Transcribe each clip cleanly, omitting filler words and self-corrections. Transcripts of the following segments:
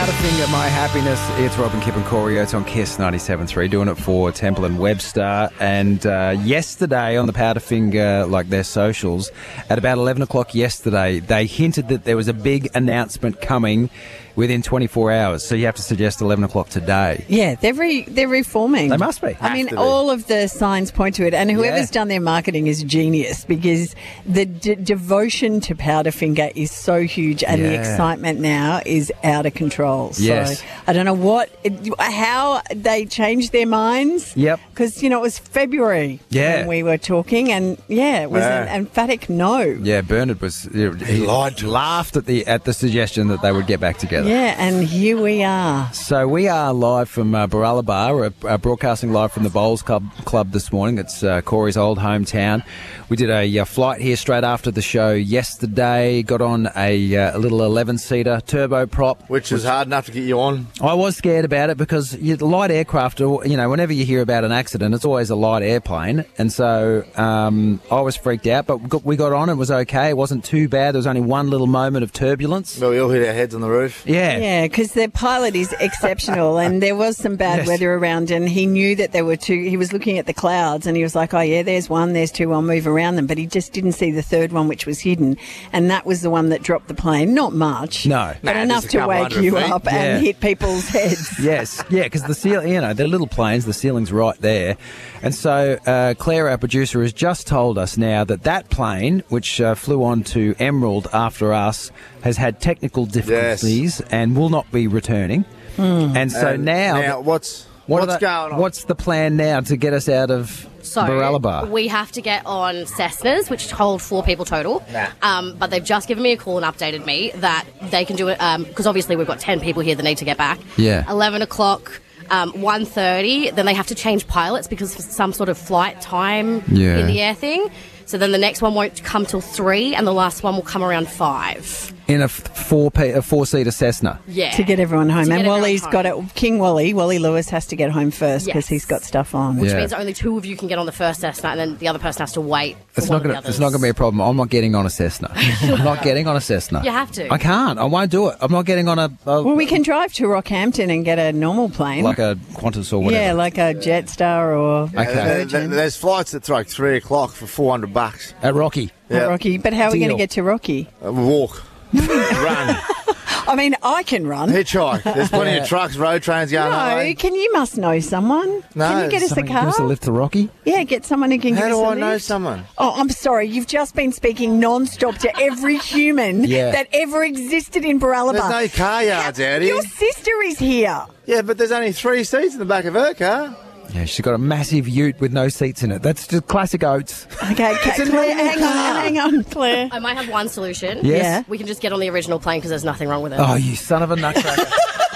Powderfinger, My Happiness. It's Robin, Kip and Corey. It's on KISS 97.3, doing it for Temple and Webster. And yesterday on the Powderfinger, their socials, at about 11 o'clock yesterday, they hinted that there was a big announcement coming within 24 hours. So you have to suggest 11 o'clock today. Yeah, they're reforming. They must be. I mean, all of the signs point to it. And whoever's done their marketing is genius, because the devotion to Powderfinger is so huge, and the excitement now is out of control. Yes. So I don't know how they changed their minds. Yep. Because, it was February when we were talking, and it was an emphatic no. Yeah, Bernard was... He laughed at the suggestion that they would get back together. Yeah, and here we are. So we are live from Baralaba. We're broadcasting live from the Bowls Club this morning. It's Corey's old hometown. We did a flight here straight after the show yesterday. Got on a little 11-seater turboprop. Which was hard enough to get you on. I was scared about it because light aircraft, whenever you hear about an accident, it's always a light airplane. And so I was freaked out, but we got on. It was okay. It wasn't too bad. There was only one little moment of turbulence. Well, we all hit our heads on the roof. Yeah, because the pilot is exceptional, and there was some bad weather around, and he knew that there were two. He was looking at the clouds, and he was like, oh, yeah, there's one, there's two, I'll move around them. But he just didn't see the third one, which was hidden, and that was the one that dropped the plane. Not much. No. But enough to wake you up and hit people's heads. Yes, because the ceiling, they're little planes, the ceiling's right there. And so Claire, our producer, has just told us now that plane, which flew on to Emerald after us, has had technical difficulties and will not be returning. And so now what's going on? What's the plan now to get us out of Baralaba? We have to get on Cessnas, which hold 4 people total. But they've just given me a call and updated me that they can do it, because obviously we've got 10 people here that need to get back. 11 o'clock, 1:30, then they have to change pilots because of some sort of flight time in the air thing. So then the next one won't come till 3, and the last one will come around 5. In a four-seater Cessna. Yeah. To get everyone home. And Wally's got it. King Wally Lewis has to get home first because he's got stuff on. Which means only 2 of you can get on the first Cessna, and then the other person has to wait for It's not going to be a problem. I'm not getting on a Cessna. I'm not getting on a Cessna. You have to. I can't. I won't do it. I'm not getting on a... Well, we can drive to Rockhampton and get a normal plane. Like a Qantas or whatever. Yeah, like a Jetstar or Virgin. There's flights that's like 3 o'clock for $400. At Rocky. At Rocky. But how are we going to get to Rocky? Walk. Run. I mean, I can run. Hitchhike. There's plenty of trucks, road trains going on. No, you must know someone. No. Can you get us a car? Give us a lift to Rocky? Yeah, get someone who can give us a lift. How do I know someone? Oh, I'm sorry. You've just been speaking non-stop to every human that ever existed in Baralaba. There's no car yards out here. Your sister is here. Yeah, but there's only 3 seats in the back of her car. Yeah, she's got a massive ute with no seats in it. That's just classic Oates. Okay, Claire, hang on, Claire. I might have one solution. Yes. Yeah. We can just get on the original plane because there's nothing wrong with it. Oh, you son of a nutcracker.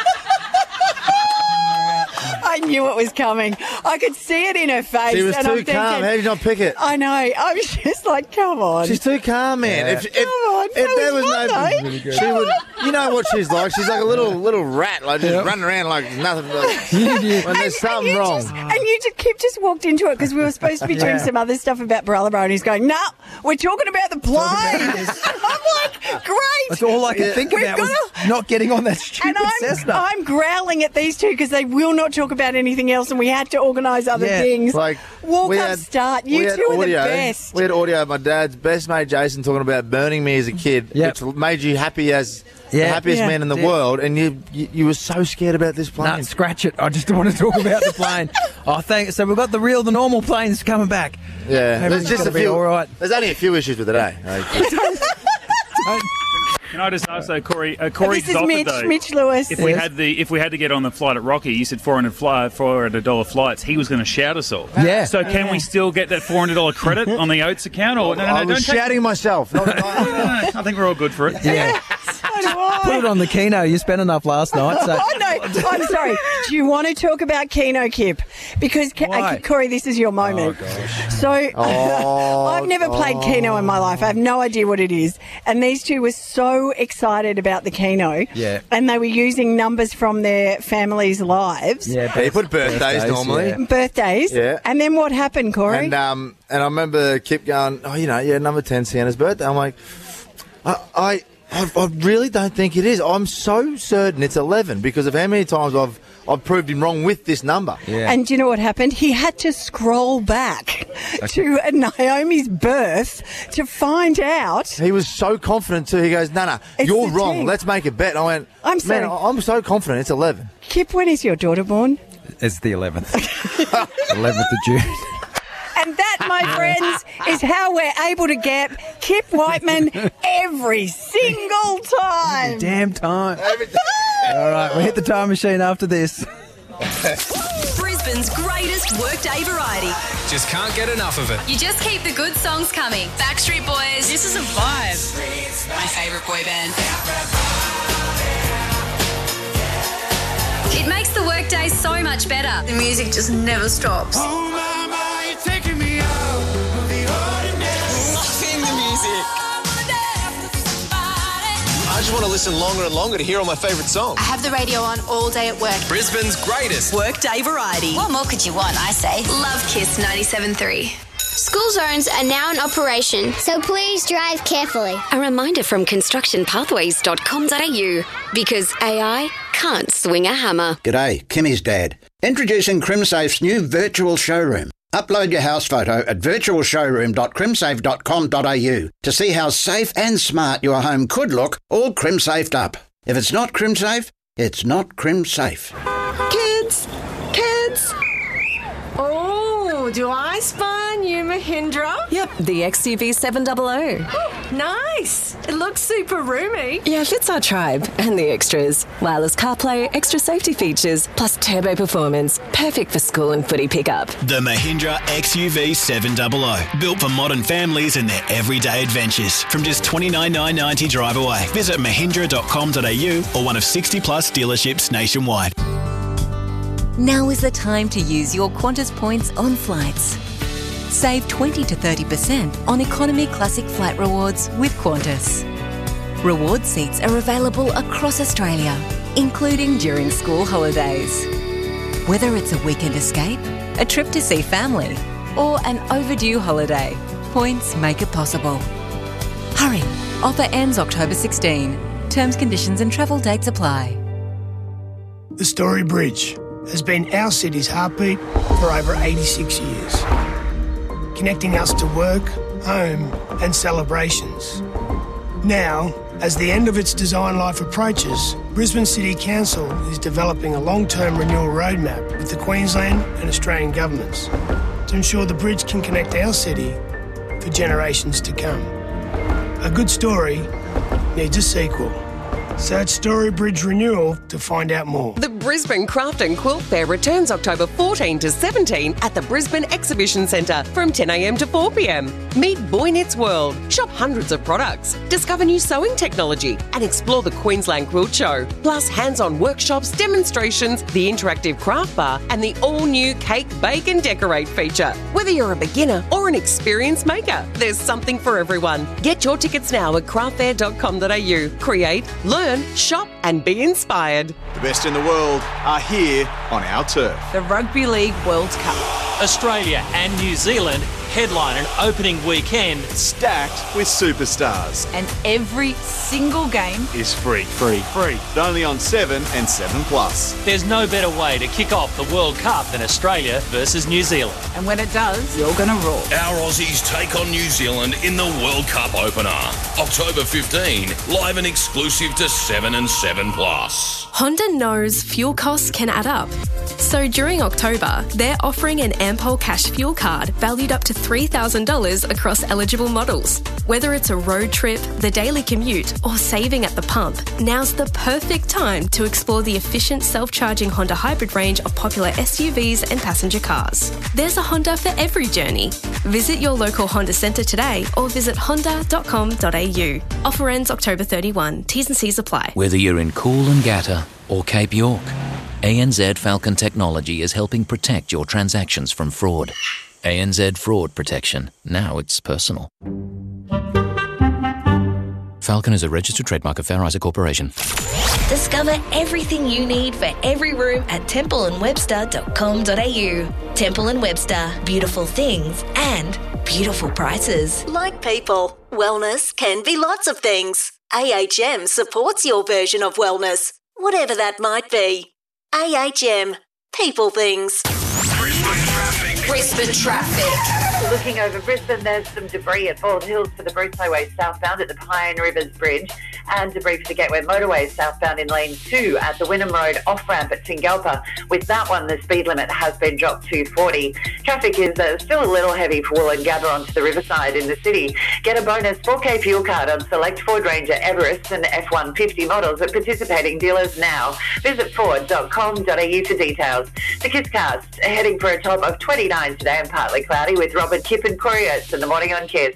I knew it was coming. I could see it in her face. She was and too I'm thinking, calm. How did you not pick it? I know. I was just like, come on. She's too calm, man. Yeah. Come on. That was fun, she would. You know what she's like? She's like a little rat, like just running around like nothing. Like, when there's something wrong. Kip just walked into it because we were supposed to be doing some other stuff about Baralaba, and he's going, "No, we're talking about the plane." I'm like, "Great." That's all I could think about was not getting on that stupid Cessna. I'm growling at these two because they will not talk about anything else, and we had to organise other things. Like walk-up start. You two are the best. We had audio of my dad's best mate Jason talking about burning me as a kid, which made you happy as the happiest man in the world, and you were so scared about this plane. No, scratch it. I just don't want to talk about the plane. So we've got the normal planes coming back. Yeah, there's just a few. All right. There's only a few issues with today. Can I just ask though, Corey? Corey's this is Mitch Lewis. If we had to get on the flight at Rocky, you said $400 flights. He was going to shout us all. Yeah. So can we still get that $400 credit on the Oates account? Or I was shouting myself. No, I think we're all good for it. Yeah. Put it on the Keno. You spent enough last night. So. Oh, no. I'm sorry. Do you want to talk about Keno, Kip? Because, Corey, this is your moment. Oh, gosh. So, I've never played Keno in my life. I have no idea what it is. And these two were so excited about the Keno. Yeah. And they were using numbers from their families' lives. Yeah, you put birthdays normally. Yeah. Birthdays. Yeah. And then what happened, Corey? And I remember Kip going, number 10, Sienna's birthday. I'm like, I really don't think it is. I'm so certain it's 11 because of how many times I've proved him wrong with this number. Yeah. And do you know what happened? He had to scroll back to Naomi's birth to find out. He was so confident too. He goes, no, you're wrong. 10. Let's make a bet. And I went, I'm sorry. Man, I'm so confident it's 11. Kip, when is your daughter born? It's the 11th. 11th of June. And that, my friends, is how we're able to get Kip Whiteman every single time. Every damn time. All right, we'll hit the time machine after this. Brisbane's greatest workday variety. Just can't get enough of it. You just keep the good songs coming. Backstreet Boys. This is a vibe. My favourite boy band. It makes the workday so much better. The music just never stops. Oh, mama, you're taking me out of the ordinary. Loving the music. I just want to listen longer and longer to hear all my favourite songs. I have the radio on all day at work. Brisbane's greatest workday variety. What more could you want, I say? Love Kiss 97.3. School zones are now in operation, so please drive carefully. A reminder from constructionpathways.com.au, because AI can't swing a hammer. G'day, Kimmy's dad. Introducing CrimSafe's new virtual showroom. Upload your house photo at virtualshowroom.crimsafe.com.au to see how safe and smart your home could look, all CrimSafed up. If it's not CrimSafe, it's not CrimSafe. Kids! Oh, do I spy a new Mahindra? Yep, the XUV 700. Oh, nice! It looks super roomy. Yeah, fits our tribe and the extras. Wireless CarPlay, extra safety features, plus turbo performance. Perfect for school and footy pickup. The Mahindra XUV 700. Built for modern families and their everyday adventures. From just $29,990 drive away. Visit mahindra.com.au or one of 60 plus dealerships nationwide. Now is the time to use your Qantas points on flights. Save 20 to 30% on Economy Classic Flight Rewards with Qantas. Reward seats are available across Australia, including during school holidays. Whether it's a weekend escape, a trip to see family, or an overdue holiday, points make it possible. Hurry! Offer ends October 16. Terms, conditions and travel dates apply. The Story Bridge has been our city's heartbeat for over 86 years, connecting us to work, home and celebrations. Now, as the end of its design life approaches, Brisbane City Council is developing a long-term renewal roadmap with the Queensland and Australian governments to ensure the bridge can connect our city for generations to come. A good story needs a sequel. Search Story Bridge Renewal to find out more. The Brisbane Craft and Quilt Fair returns October 14 to 17 at the Brisbane Exhibition Centre from 10 a.m. to 4 p.m. Meet Boy Knits World, shop hundreds of products, discover new sewing technology and explore the Queensland Quilt Show. Plus hands-on workshops, demonstrations, the interactive craft bar and the all-new Cake, Bake and Decorate feature. Whether you're a beginner or an experienced maker, there's something for everyone. Get your tickets now at craftfair.com.au. Create, learn, shop and be inspired. The best in the world are here on our turf. The Rugby League World Cup. Australia and New Zealand headline an opening weekend stacked with superstars. And every single game is free. Only on 7 and 7 Plus. There's no better way to kick off the World Cup than Australia versus New Zealand. And when it does, you're going to roar. Our Aussies take on New Zealand in the World Cup opener. October 15, live and exclusive to 7 and 7 Plus. Honda knows fuel costs can add up. So during October, they're offering an Ampol Cash fuel card valued up to $3,000 across eligible models. Whether it's a road trip, the daily commute, or saving at the pump, now's the perfect time to explore the efficient self-charging Honda hybrid range of popular SUVs and passenger cars. There's a Honda for every journey. Visit your local Honda centre today or visit honda.com.au. Offer ends October 31. T's and C's apply. Whether you're in Coolangatta or Cape York, ANZ Falcon Technology is helping protect your transactions from fraud. ANZ Fraud Protection. Now it's personal. Falcon is a registered trademark of Fair Isaac Corporation. Discover everything you need for every room at templeandwebster.com.au. Temple & Webster. Beautiful things and beautiful prices. Like people, wellness can be lots of things. AHM supports your version of wellness, whatever that might be. AHM. People things. Brisbane traffic. Looking over Brisbane, there's some debris at Bald Hills for the Bruce Highway southbound at the Pine Rivers Bridge, and debris for the Gateway Motorway southbound in lane 2 at the Wynnum Road off-ramp at Tingalpa. With that one, the speed limit has been dropped to 40. Traffic is still a little heavy for Woolloongabba onto the Riverside in the city. Get a bonus 4K fuel card on select Ford Ranger Everest and F-150 models at participating dealers now. Visit ford.com.au for details. The KISScast heading for a top of 29 today and partly cloudy with Robin, Kip and Corey Oates in the morning on KISS.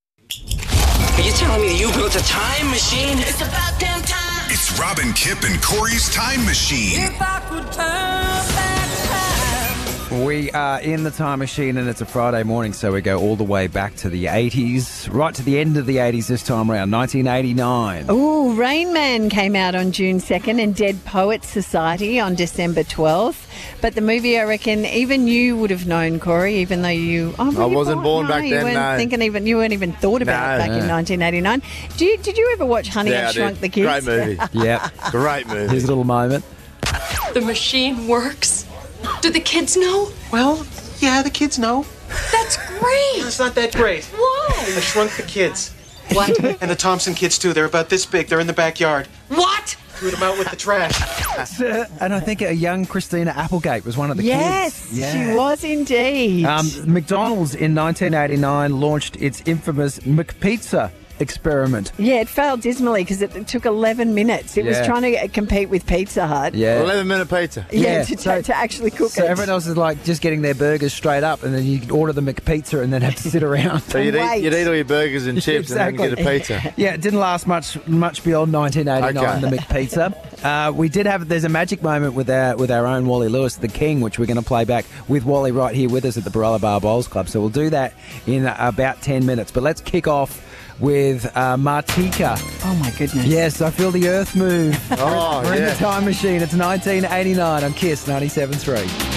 Are you telling me that you built a time machine? It's about damn time. It's Robin, Kip and Corey's Time Machine. If I could turn back time. We are in the time machine and it's a Friday morning, so we go all the way back to the 80s, right to the end of the 80s this time around, 1989. Oh, Rain Man came out on June 2nd and Dead Poets Society on December 12th. But the movie, I reckon, even you would have known, Corey, even though you... I wasn't born back then, no. You weren't even thought about it back in 1989. Did you ever watch Honey, I Shrunk the Kids? Great movie. Yeah. Great movie. Here's a little moment. The machine works. Do the kids know? Well, yeah, the kids know. That's great. It's not that great. Why? I shrunk the kids. What? And the Thompson kids, too. They're about this big. They're in the backyard. What? Threw them out with the trash. And I think a young Christina Applegate was one of the kids. Yes, she was indeed. McDonald's in 1989 launched its infamous McPizza experiment. Yeah, it failed dismally because it took 11 minutes. It was trying to compete with Pizza Hut. Yeah. 11-minute pizza. Yeah, to actually cook it. So everyone else is like just getting their burgers straight up, and then you could order the McPizza and then have to sit around. So you'd eat all your burgers and chips and then get a pizza. Yeah, it didn't last much beyond 1989, the McPizza. There's a magic moment with our own Wally Lewis, the King, which we're going to play back with Wally right here with us at the Barella Bowls Club. So we'll do that in about 10 minutes. But let's kick off with Martika. Oh, my goodness. Yes, I feel the earth move. Oh, We're in the time machine. It's 1989 on KISS 97.3.